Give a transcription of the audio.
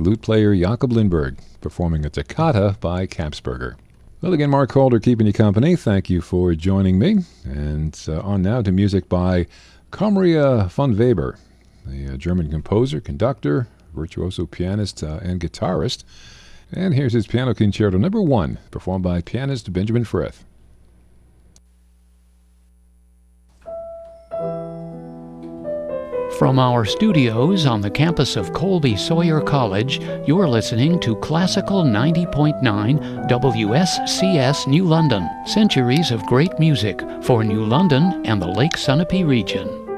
lute player Jakob Lindberg, performing a toccata by Kapsberger. Well, again, Mark Calder keeping you company. Thank you for joining me. And on now to music by Komria von Weber, a German composer, conductor, virtuoso pianist, and guitarist. And here's his Piano Concerto No. 1, performed by pianist Benjamin Frith. From our studios on the campus of Colby Sawyer College, you're listening to Classical 90.9 WSCS New London. Centuries of great music for New London and the Lake Sunapee region.